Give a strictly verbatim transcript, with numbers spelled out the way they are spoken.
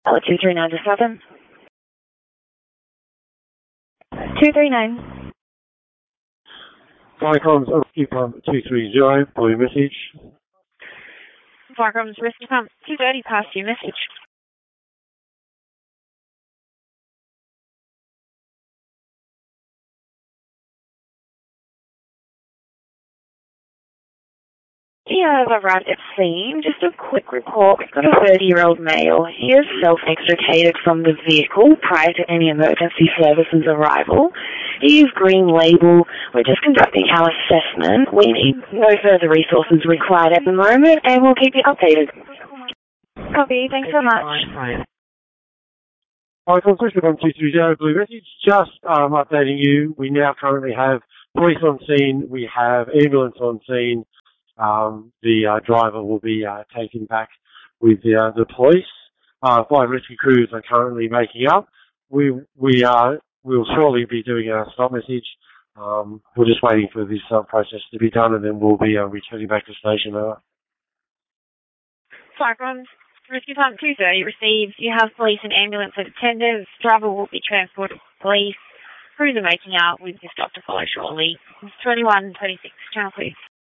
Oh, two three nine seven. two three nine. Firearms Rescue Pump two three zero, for your message. Firearms Rescue Pump two thirty, pass your message. Yeah, I've arrived at scene. Just a quick report. We've got a thirty-year-old male. He is self-extricated from the vehicle prior to any emergency services arrival. He is green label. We're just conducting our assessment. We need no further resources required at the moment, and we'll keep you updated. Copy. Thanks so much. Firearms Rescue Pump two three zero, blue message. Just um, updating you. We now currently have police on scene. We have ambulance on scene. Um, the uh, driver will be uh, taken back with the, uh, the police. Uh, fire and rescue crews are currently making up. We we are we'll shortly be doing a stop message. Um, we're just waiting for this uh, process to be done, and then we'll be uh, returning back to the station. Uh, Firearms Rescue Pump two thirty received. You have police and ambulance in attendance. Driver will be transported to police. Crews are making out. We've just got to follow shortly. It's twenty-one twenty-six. Channel, please.